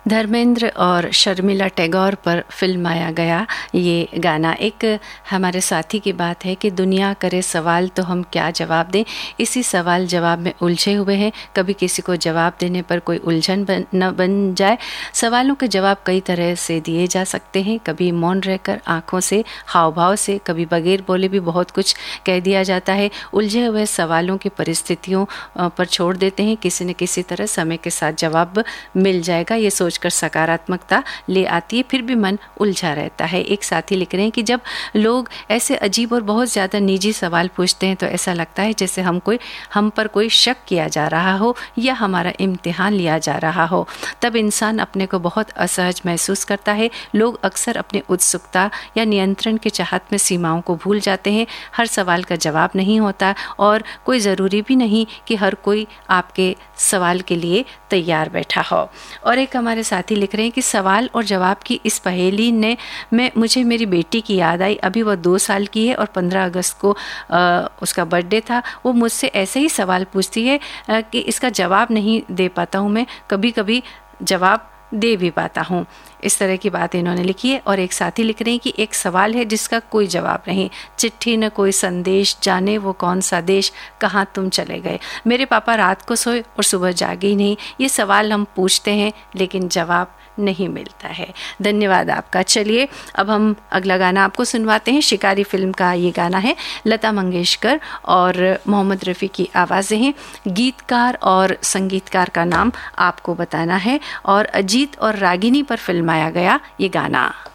धर्मेंद्र और शर्मिला टैगोर पर फिल्माया गया ये गाना। एक हमारे साथी की बात है कि दुनिया करे सवाल तो हम क्या जवाब दें। इसी सवाल जवाब में उलझे हुए हैं। कभी किसी को जवाब देने पर कोई उलझन न बन जाए। सवालों के जवाब कई तरह से दिए जा सकते हैं। कभी मौन रहकर, आंखों से, हाव भाव से, कभी बगैर बोले भी बहुत कुछ कह दिया जाता है। उलझे हुए सवालों की परिस्थितियों पर छोड़ देते हैं। किसी न किसी तरह समय के साथ जवाब मिल जाएगा, ये सोचकर सकारात्मकता ले आती है, फिर भी मन उलझा रहता है। एक साथी लिख रहे हैं कि जब लोग ऐसे अजीब और बहुत ज़्यादा निजी सवाल पूछते हैं तो ऐसा लगता है जैसे हम पर कोई शक किया जा रहा हो या हमारा इम्तिहान लिया जा रहा हो। तब इंसान अपने को बहुत असहज महसूस करता है। लोग अक्सर अपनी उत्सुकता या नियंत्रण की चाहत में सीमाओं को भूल जाते हैं। हर सवाल का जवाब नहीं होता और कोई ज़रूरी भी नहीं कि हर कोई आपके सवाल के लिए तैयार बैठा हो। और एक हमारे साथी लिख रहे हैं कि सवाल और जवाब की इस पहेली ने मुझे मेरी बेटी की याद आई। अभी वह 2 साल की है और 15 अगस्त को उसका बर्थडे था। वो मुझसे ऐसे ही सवाल पूछती है कि इसका जवाब नहीं दे पाता हूँ मैं, कभी कभी जवाब दे भी पाता हूँ। इस तरह की बात इन्होंने लिखी है। और एक साथी लिख रहे हैं कि एक सवाल है जिसका कोई जवाब नहीं। चिट्ठी न कोई संदेश, जाने वो कौन सा देश, कहाँ तुम चले गए। मेरे पापा रात को सोए और सुबह जागे ही नहीं। ये सवाल हम पूछते हैं लेकिन जवाब नहीं मिलता है। धन्यवाद आपका। चलिए अब हम अगला गाना आपको सुनवाते हैं। शिकारी फिल्म का ये गाना है। लता मंगेशकर और मोहम्मद रफ़ी की आवाज़ें हैं। गीतकार और संगीतकार का नाम आपको बताना है और अजीत और रागिनी पर फिल्माया गया ये गाना।